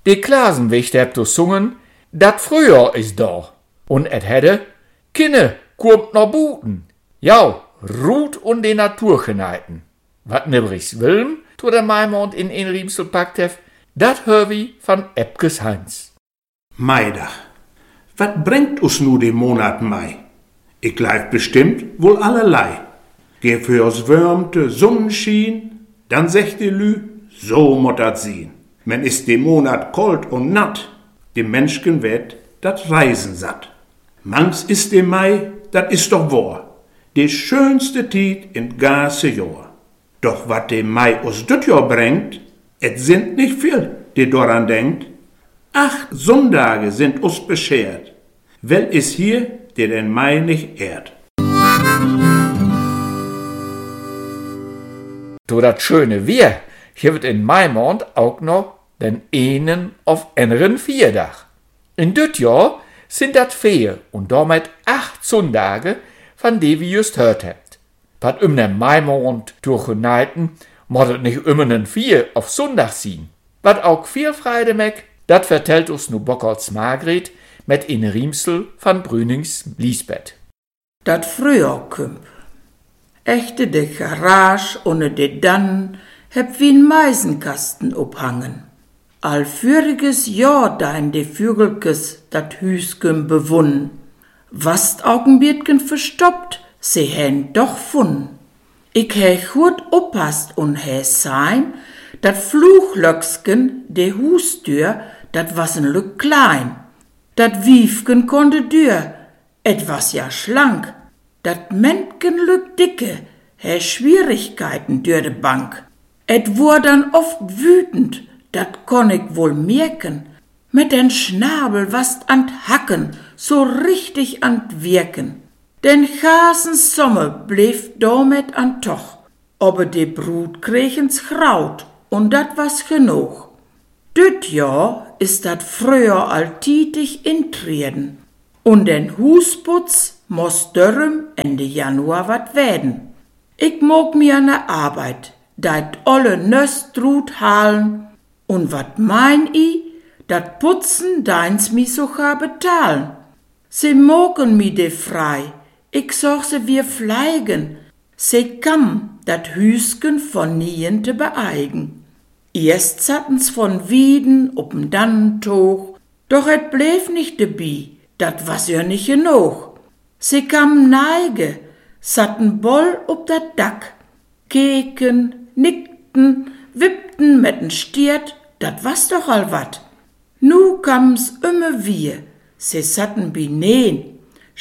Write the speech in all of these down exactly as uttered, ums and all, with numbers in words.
Die Klasenwicht hebt du sungen, dat Frühjahr is da. Und et hätte, Kinne, kommt noch buten. Ja, Ruht und die Natur geneiten. Wat nibrichs Wilm, tu der Maimond in een Riemsel packt hef, dat hör wie van Epkes Heinz. Maidach, wat bringt us nu den Monat Mai? Ich leif bestimmt wohl allerlei. Geh für's Wörmte Sonnenschien, dann secht die Lü, so mottert sien. Men ist den Monat kold und natt, dem Menschken wird dat Reisen satt. Mangs ist dem Mai, dat ist doch wahr, de schönste Tiet in ganze Jahr. Doch wat dem Mai us düt Jahr bringt, et sind nicht viel, die daran denkt. Acht Sonntage sind us beschert. Wel is hier, der den Mai nicht ehrt. Du dat schöne Wir, hier wird in Maimond auch noch den einen auf anderen Vierdach. In düt Jahr sind dat vier und damit acht Sonntage, von die wir just hört habt. Wat um den Maimond durchgeneiten, moddet nicht immer nen vier auf Sonntag ziehen. Wat auch vier Freide meck, dat vertellt uns nu Bockholz Margret mit in Riemsel van Brünings Lisbeth. Dat Frühjahr kümp. Echte de Garage ohne de dann heb wie n Meisenkasten obhangen. All füriges Jahr dein de Vögelkes dat Hüsken bewunnen. Wast Augenbietgen verstoppt, se hän doch fun. Ich hä gut oppasst und hä sein, dat Fluchlöcksken de Hustür, dat was n Lück klein. Dat Wiefken konnte dür, etwas ja schlank. Dat Mäntgen Lück dicke, hä Schwierigkeiten dür de Bank. Et wur dann oft wütend, dat konn ich wohl merken. Mit den Schnabel wast an Hacken, so richtig an Wirken. Den gasen Sommer blieb damit an Toch, aber de Brut kriegen's Kraut, und dat was genug. Düt Jahr ist dat früher altitig intreden, und den Husputz muss dörrem Ende Januar wat werden. Ich mog mir ne Arbeit, dat olle Nöstrut halen, und wat mein i, dat Putzen deins mi sogar betalen. Se mogen mi de frei, ich sorg se wir fleigen, se kam dat Hüsken von niente beeigen. Erst satten's von Wieden ob'n Dannentoch, doch et bleef nicht debi, dat was ja nicht genug. Se kam neige, satten Boll ob dat Dack, keken, nickten, wippten met'n Stiert, dat was doch all wat. Nu kam's immer wir, se satten bineen,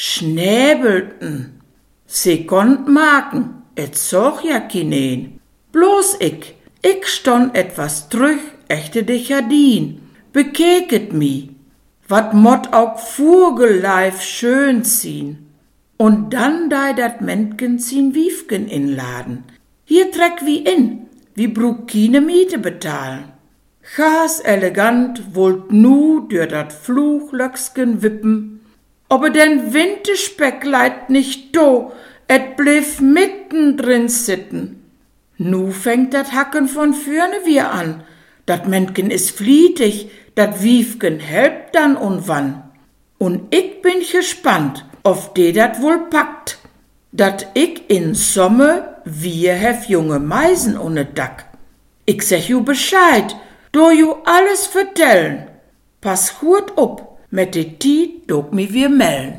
schnäbelten, se konnt maken, et soch ja kineen. Bloß ich, ich stond etwas trüch, echte de Jardin, bekeket mi, wat mott auch Vogeleif schön ziehen. Und dann dei dat Mäntgen zin Wiefgen inladen. Hier treck wie in, wie brug kine Miete betalen. Gas elegant wollt nu dür dat Fluchlöcksken wippen, aber den Winterspeck leit nicht do, et blieb mittendrin sitten. Nu fängt dat Hacken von fürne wir an, dat Mäntgen is flietig, dat Wiefgen helpt dann und wann. Und ich bin gespannt, auf de dat wohl packt, dat ich in Sommer wir hef junge Meisen ohne Dack. Ich sag ju Bescheid, do ju alles vertellen. Pass gut op, mit de Tiet dog mi wir mellen.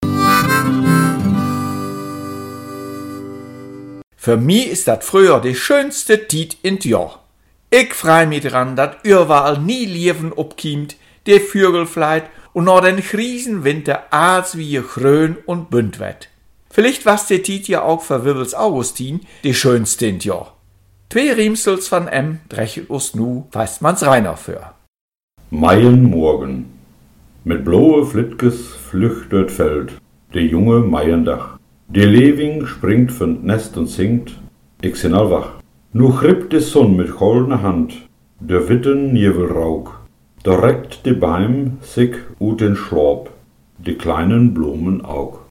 Für mi ist dat früher de schönste Tiet in Jahr. Ich freu mi dran, dat überall nie Lieven obkiemt, de Vögel fleit und noch den Krisenwinter als wie grün und bunt wird. Vielleicht was de Tiet ja auch für Wirbels Augustin de schönste in Jahr. Zwei Riemsels von M drechet us nu, weiß man's reiner für. Maienmorgen. Mit blaue Flitkes flüchtet Feld, de junge Maiendach. De Lewing springt von Nest und singt, ich sin all wach. Nu chrippt de Sonn mit goldener Hand, der witten Nievelraug. Da reckt de Beim sich ut den Schlorb, de kleinen Blumen aug.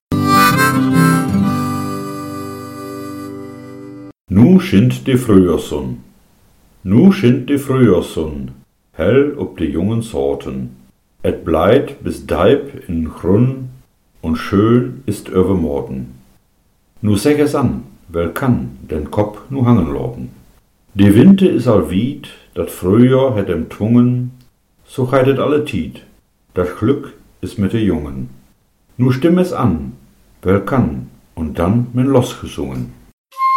Nu schint de Frühjahrssonn, nu schint de Frühjahrssonn, hell ob de jungen Sorten. Et bleit bis Deib in Grunn und schön ist övermorgen. Nu seg es an, wel kann den Kopf nu hangen lorden. Die Winte is al wied, dat Frühjahr het emtwungen, so heidet alle Tied, das Glück is mit de Jungen. Nu stimm es an, wel kann, und dann men losgesungen.